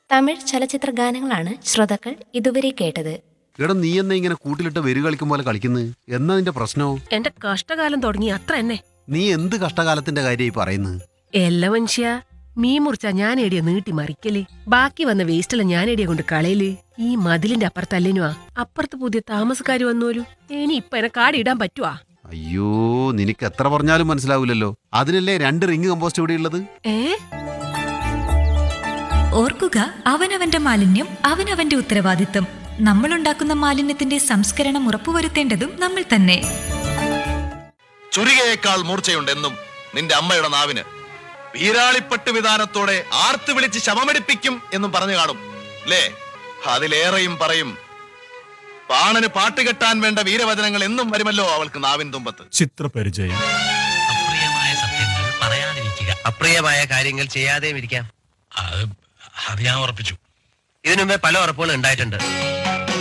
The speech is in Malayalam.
തമിഴ് ചലച്ചിത്ര ഗാനങ്ങളാണ് ശ്രോതാക്കൾ ഇതുവരെ കേട്ടത്. എടാ, നീ എന്നാ ഇങ്ങനെ കൂട്ടിലിട്ട് വെരു കളിക്കും പോലെ കളിക്കുന്നത്? എന്നാ നിന്റെ പ്രശ്നോ? എന്റെ കഷ്ടകാലം തുടങ്ങി അത്ര തന്നെ. നീ എന്ത് കഷ്ടകാലത്തിന്റെ കാര്യമായി പറയുന്നത്? എല്ലാ മനുഷ്യ, മീൻ മുറിച്ചാ ഞാൻ എടിയ നീട്ടി മറിക്കല്, ബാക്കി വന്ന വേസ്റ്റെല്ലാം ഞാൻ എടിയ കൊണ്ട് കളയല്. ഈ മതിലിന്റെ അപ്പുറത്തല്ലേനുവാ, അപ്പുറത്ത് പുതിയ താമസക്കാര് വന്നോലു. ഇനി ഇപ്പൊ എന്നെ കാടിടാൻ പറ്റുവാ? അയ്യോ, നിനക്ക് എത്ര പറഞ്ഞാലും മനസ്സിലാവില്ലല്ലോ. അതിനല്ലേ 2 റിങ് കമ്പോസ്റ്റ് ഇവിടെ ഉള്ളത്. ഓർക്കുക, അവനവന്റെ മാലിന്യം അവനവന്റെ ഉത്തരവാദിത്തം. നമ്മളുണ്ടാക്കുന്ന മാലിന്യത്തിന്റെ സംസ്കരണം ഉറപ്പുവരുത്തേണ്ടതും നമ്മൾ തന്നെ. ചുരികയേക്കാൾ മൂർച്ചയുണ്ടെന്നും നിന്റെ അമ്മയുടെ നാവിന്. വീരാളിപ്പട്ട് വിധാനത്തോടെ ആർത്ത് വിളിച്ച് ശമമെടുപ്പിക്കും എന്നും പറഞ്ഞു കാണും അല്ലേ? അതിലേറെയും പറയും. പാണന് പാട്ട് കെട്ടാൻ വേണ്ട വീരവചനങ്ങൾ എന്നും വരുമല്ലോ അവൾക്ക് നാവിൻ തുമ്പത്ത്. ചിത്രപരിചയം. അപ്രിയമായ സത്യങ്ങൾ പറയാതിരിക്കുക, അപ്രിയമായ കാര്യങ്ങൾ ചെയ്യാതെയും ഇരിക്കാം. അത് ഞാൻ ഉറപ്പിച്ചു. ഇതിനു മുമ്പേ പല ഉറപ്പുകൾ ഉണ്ടായിട്ടുണ്ട്.